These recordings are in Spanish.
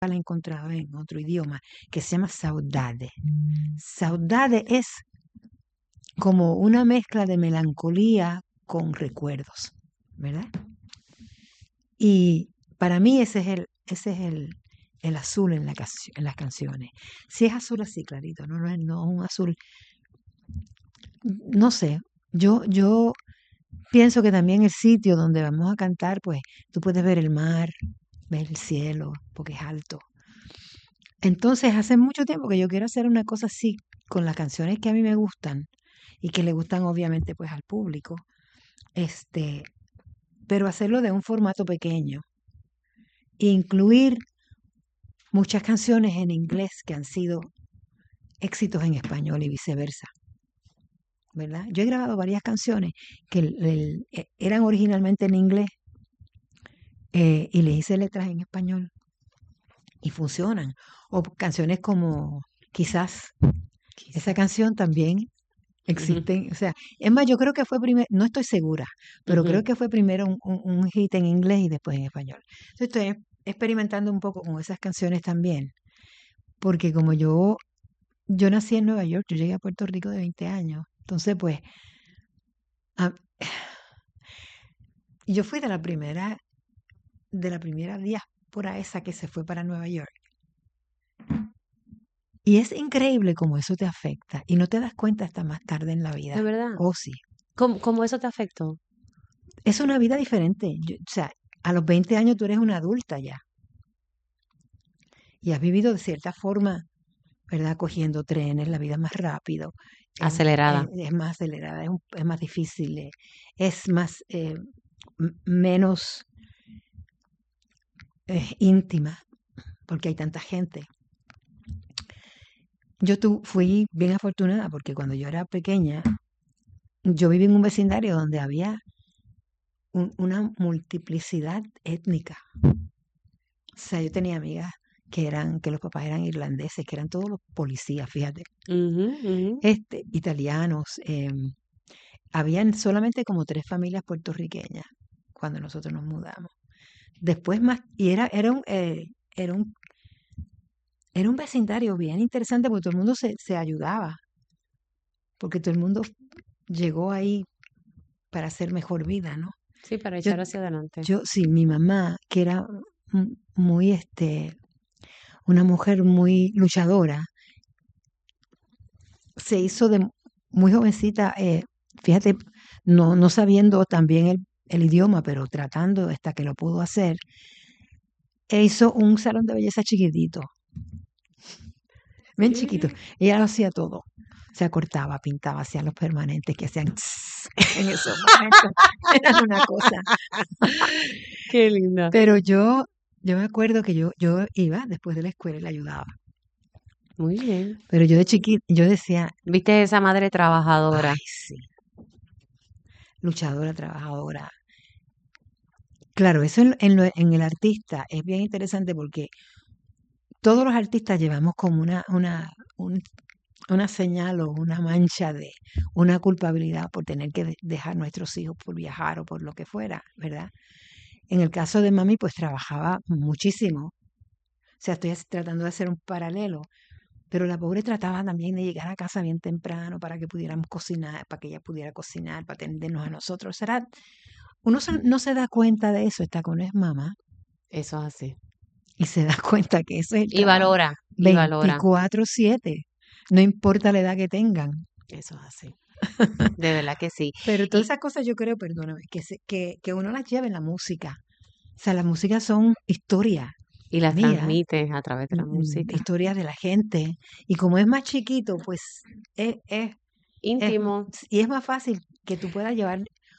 la he encontrado en otro idioma, que se llama saudade. Saudade es como una mezcla de melancolía con recuerdos, ¿verdad? Y para mí ese es el azul en las canciones. Si es azul así clarito, no es un azul, no sé, yo pienso que también el sitio donde vamos a cantar, pues tú puedes ver el mar, ver el cielo, porque es alto. Entonces hace mucho tiempo que yo quiero hacer una cosa así con las canciones que a mí me gustan y que le gustan obviamente pues al público, pero hacerlo de un formato pequeño. Incluir muchas canciones en inglés que han sido éxitos en español y viceversa, ¿verdad? Yo he grabado varias canciones que eran originalmente en inglés y les hice letras en español y funcionan. O canciones como Quizás, esa canción también existen, o sea, es más, yo creo que fue primero, no estoy segura, pero creo que fue primero un hit en inglés y después en español. Entonces estoy experimentando un poco con esas canciones también, porque como yo nací en Nueva York, yo llegué a Puerto Rico de 20 años, entonces pues a- yo fui de la primera diáspora esa que se fue para Nueva York. Y es increíble cómo eso te afecta y no te das cuenta hasta más tarde en la vida. ¿De verdad? Oh, sí. ¿Cómo eso te afectó? Es una vida diferente. O sea, a los 20 años tú eres una adulta ya. Y has vivido de cierta forma, ¿verdad? Cogiendo trenes, la vida más rápido. Acelerada. Es más acelerada, es más difícil, es más, menos íntima, porque hay tanta gente. Fui bien afortunada porque cuando yo era pequeña, yo viví en un vecindario donde había una multiplicidad étnica. O sea, yo tenía amigas que los papás eran irlandeses, que eran todos los policías, fíjate. Italianos. Habían solamente como 3 familias puertorriqueñas cuando nosotros nos mudamos. Después más, y era un vecindario bien interesante porque todo el mundo se ayudaba, porque todo el mundo llegó ahí para hacer mejor vida, ¿no? Sí, para echar hacia adelante. Sí, mi mamá, que era muy, una mujer muy luchadora, se hizo de muy jovencita, fíjate, no sabiendo también el idioma, pero tratando hasta que lo pudo hacer, e hizo un salón de belleza chiquitito, bien chiquito. Ella lo hacía todo. Se acortaba, pintaba, hacía los permanentes que hacían en esos momentos. Era una cosa. Qué linda. Pero yo me acuerdo que yo iba después de la escuela y la ayudaba. Muy bien. Pero yo de chiquita, yo decía, ¿Viste esa madre trabajadora? ay, sí, luchadora, trabajadora. Claro, eso en el artista es bien interesante porque todos los artistas llevamos como una señal o una mancha de una culpabilidad por tener que dejar nuestros hijos por viajar o por lo que fuera, ¿verdad? En el caso de mami, pues trabajaba muchísimo. O sea, estoy tratando de hacer un paralelo, pero la pobre trataba también de llegar a casa bien temprano para que pudiéramos cocinar, para que ella pudiera cocinar, para atendernos a nosotros. Uno no se da cuenta de eso hasta que uno es mamá Eso es así. y se da cuenta que eso es el Y trabajo valora. 24/7, no importa la edad que tengan. Eso es así. De verdad que sí. Pero todas esas cosas yo creo, perdóname, que uno las lleva en la música. O sea, las músicas son historias Y las mías, transmites a través de la música. historias de la gente. Y como es más chiquito, pues es Íntimo. y es más fácil que tú puedas llevar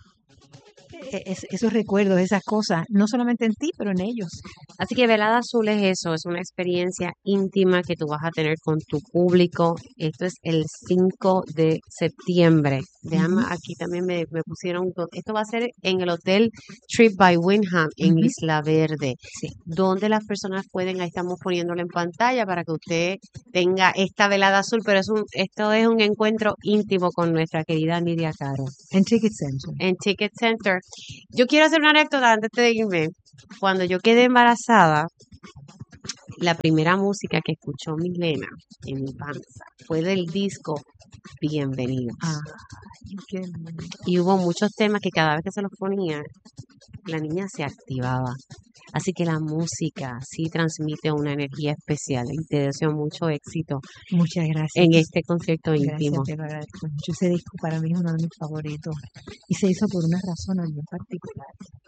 esos recuerdos, esas cosas, no solamente en ti, pero en ellos. Así que Velada Azul es eso, es una experiencia íntima que tú vas a tener con tu público. Esto es el 5 de septiembre. Déjame, aquí también me pusieron, esto va a ser en el Hotel Trip by Wyndham en Isla Verde, donde las personas pueden, ahí estamos poniéndolo en pantalla para que usted tenga esta Velada Azul, pero esto es un encuentro íntimo con nuestra querida Nidia Caro. En Ticket Center. En Ticket Center. Yo quiero hacer una anécdota antes de irme. Cuando yo quedé embarazada la primera música que escuchó Milena en mi panza fue del disco Bienvenidos. Ay, qué lindo. Y hubo muchos temas que cada vez que se los ponía, la niña se activaba. Así que la música sí transmite una energía especial y te deseo mucho éxito Muchas gracias. en este concierto Gracias, íntimo. te lo agradezco mucho. Ese disco para mí es uno de mis favoritos y se hizo por una razón a mí en particular.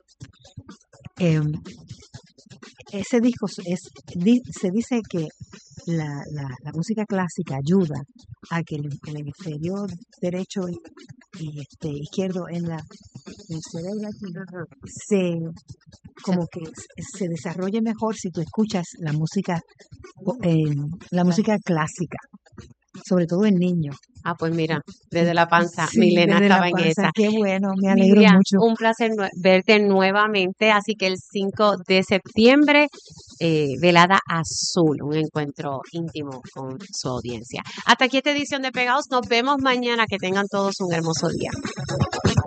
Ese disco se dice que la música clásica ayuda a que el hemisferio derecho y izquierdo en el cerebro aquí como que se desarrolle mejor si tú escuchas la música clásica, sobre todo en niños. Ah, pues mira, desde la panza, Sí, Milena desde estaba la en panza, esa. qué bueno, me alegro Miriam, mucho. un placer verte nuevamente. Así que el 5 de septiembre, Velada Azul, un encuentro íntimo con su audiencia. Hasta aquí esta edición de Pegados. Nos vemos mañana. Que tengan todos un hermoso día.